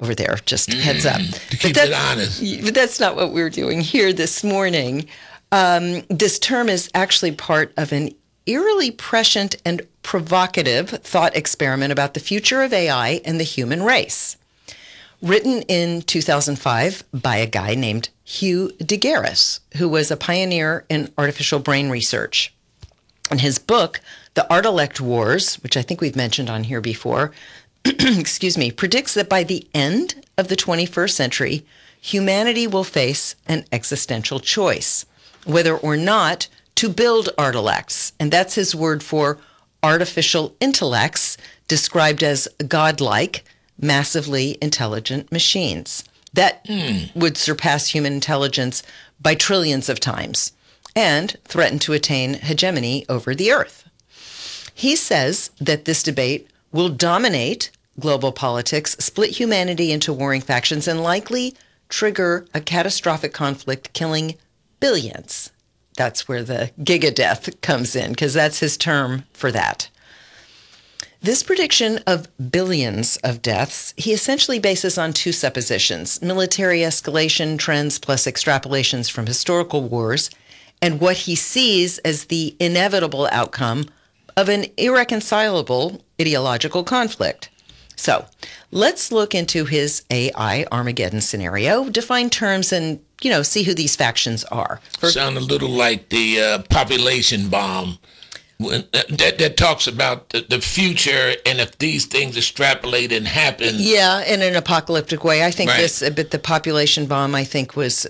over there. Just heads up. To keep it honest. But that's not what we're doing here this morning. This term is actually part of an eerily prescient and provocative thought experiment about the future of AI and the human race. Written in 2005 by a guy named Hugh de Garis, who was a pioneer in artificial brain research. In his book, The Art-elect Wars, which I think we've mentioned on here before, predicts that by the end of the 21st century, humanity will face an existential choice, whether or not to build art-elects. And that's his word for artificial intellects, described as godlike, massively intelligent machines that would surpass human intelligence by trillions of times and threaten to attain hegemony over the earth. He says that this debate will dominate global politics, split humanity into warring factions, and likely trigger a catastrophic conflict killing billions. That's where the gigadeath comes in, because that's his term for that. This prediction of billions of deaths, he essentially bases on two suppositions: military escalation trends plus extrapolations from historical wars, and what he sees as the inevitable outcome of an irreconcilable ideological conflict. So let's look into his AI Armageddon scenario, define terms, and, see who these factions are. Sound a little like the population bomb that talks about the future, and if these things extrapolate and happen. Yeah, in an apocalyptic way. I think but the population bomb, I think, was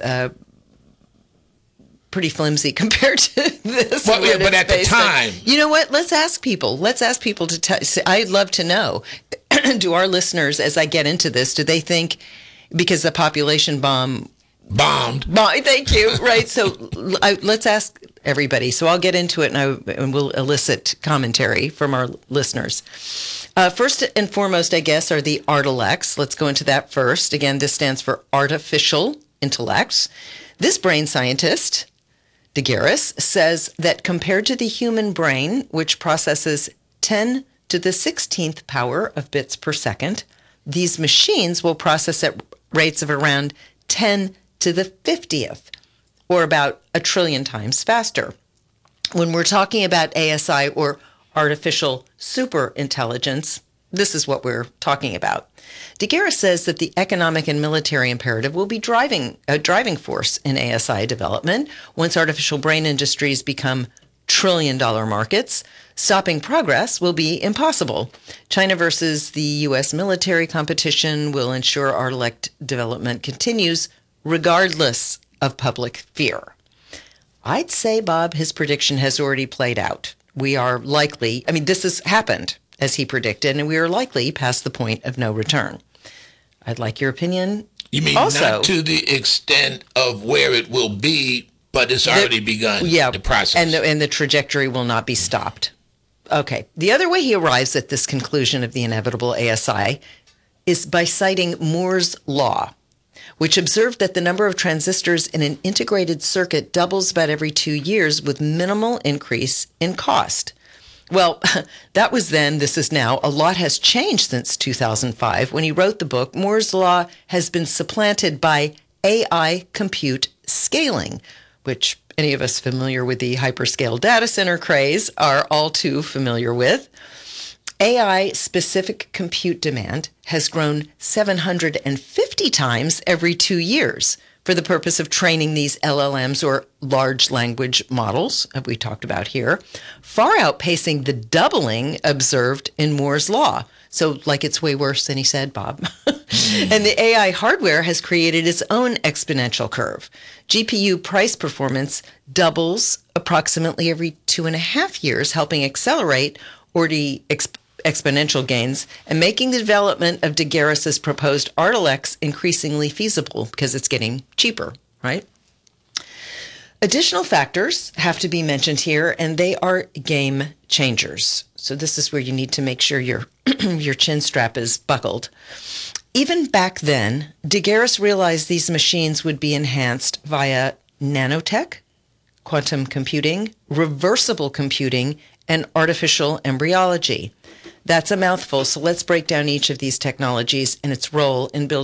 pretty flimsy compared to this. Well, yeah, but at the time. You know what? Let's ask people. To tell. I'd love to know. Do our listeners, as I get into this, do they think because the population bombed? Thank you. Right. So let's ask everybody. So I'll get into it, and we'll elicit commentary from our listeners. First and foremost, I guess, are the art-elects. Let's go into that first. Again, this stands for artificial intellects. This brain scientist, de Garis, says that compared to the human brain, which processes 10 to the 16th power of bits per second, these machines will process at rates of around 10 to the 50th, or about 1 trillion times faster. When we're talking about ASI, or artificial superintelligence, this is what we're talking about. De Garis says that the economic and military imperative will be a driving force in ASI development. Once artificial brain industries become trillion-dollar markets, stopping progress will be impossible. China versus the U.S. military competition will ensure art-elect development continues regardless of public fear. I'd say, Bob, his prediction has already played out. We are likely, this has happened as he predicted, and we are likely past the point of no return. I'd like your opinion. You mean also, not to the extent of where it will be, but it's already begun, the process. And the trajectory will not be stopped. Okay. The other way he arrives at this conclusion of the inevitable ASI is by citing Moore's law, which observed that the number of transistors in an integrated circuit doubles about every 2 years with minimal increase in cost. Well, that was then, this is now. A lot has changed since 2005. When he wrote the book, Moore's law has been supplanted by AI compute scaling, which any of us familiar with the hyperscale data center craze are all too familiar with. AI-specific compute demand has grown 750 times every 2 years for the purpose of training these LLMs, or large language models, that we talked about here, far outpacing the doubling observed in Moore's law. So, it's way worse than he said, Bob. And the AI hardware has created its own exponential curve. GPU price performance doubles approximately every 2.5 years, helping accelerate already exponential gains and making the development of de Garis's proposed art-elects increasingly feasible because it's getting cheaper, right? Additional factors have to be mentioned here, and they are game changers. So this is where you need to make sure your chin strap is buckled. Even back then, de Garis realized these machines would be enhanced via nanotech, quantum computing, reversible computing, and artificial embryology. That's a mouthful, so let's break down each of these technologies and its role in building